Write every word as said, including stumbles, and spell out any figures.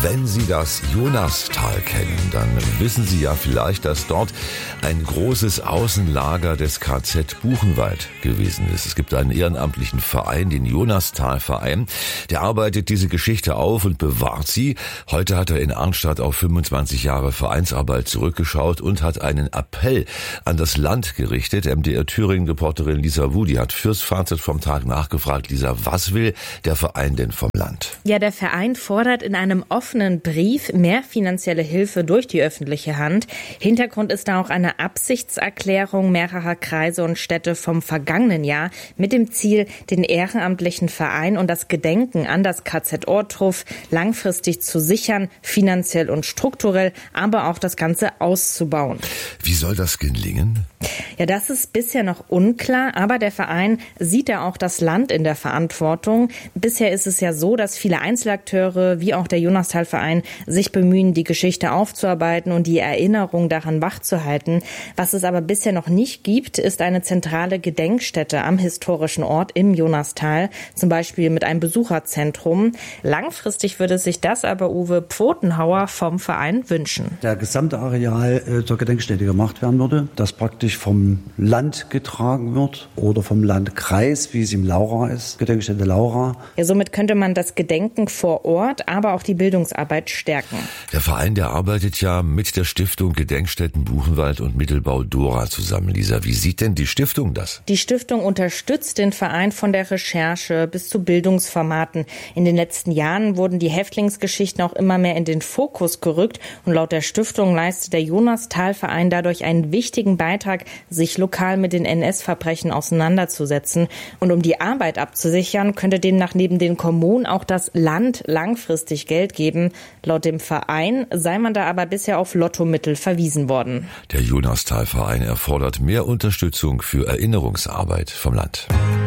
Wenn Sie das Jonastal kennen, dann wissen Sie ja vielleicht, dass dort ein großes Außenlager des K Z Buchenwald gewesen ist. Es gibt einen ehrenamtlichen Verein, den Jonastal-Verein. Der arbeitet diese Geschichte auf und bewahrt sie. Heute hat er in Arnstadt auf fünfundzwanzig Jahre Vereinsarbeit zurückgeschaut und hat einen Appell an das Land gerichtet. M D R Thüringen-Reporterin Lisa Wu, die hat fürs Fazit vom Tag nachgefragt. Lisa, was will der Verein denn vom Land? Ja, der Verein fordert in einem offenen Brief mehr finanzielle Hilfe durch die öffentliche Hand. Hintergrund ist da auch eine Absichtserklärung mehrerer Kreise und Städte vom vergangenen Jahr mit dem Ziel, den ehrenamtlichen Verein und das Gedenken an das K Z Ohrdruf langfristig zu sichern, finanziell und strukturell, aber auch das Ganze auszubauen. Wie soll das gelingen? Ja, das ist bisher noch unklar, aber der Verein sieht ja auch das Land in der Verantwortung. Bisher ist es ja so, dass viele Einzelakteure wie auch der Jonastal-Verein sich bemühen, die Geschichte aufzuarbeiten und die Erinnerung daran wachzuhalten. Was es aber bisher noch nicht gibt, ist eine zentrale Gedenkstätte am historischen Ort im Jonastal, zum Beispiel mit einem Besucherzentrum. Langfristig würde sich das aber Uwe Pfotenhauer vom Verein wünschen. Der gesamte Areal äh, zur Gedenkstätte gemacht werden würde, das praktisch vom Land getragen wird oder vom Landkreis, wie es im Laura ist, Gedenkstätte Laura. Ja, somit könnte man das Gedenken vor Ort, aber auch die Bildungsarbeit stärken. Der Verein, der arbeitet ja mit der Stiftung Gedenkstätten Buchenwald und Mittelbau Dora zusammen. Lisa, wie sieht denn die Stiftung das? Die Stiftung unterstützt den Verein von der Recherche bis zu Bildungsformaten. In den letzten Jahren wurden die Häftlingsgeschichten auch immer mehr in den Fokus gerückt und laut der Stiftung leistet der Jonastal-Verein dadurch einen wichtigen Beitrag, sich lokal mit den N S-Verbrechen auseinanderzusetzen. Und um die Arbeit abzusichern, könnte demnach neben den Kommunen auch das Land langfristig Geld geben. Laut dem Verein sei man da aber bisher auf Lottomittel verwiesen worden. Der Jonastal-Verein erfordert mehr Unterstützung für Erinnerungsarbeit vom Land.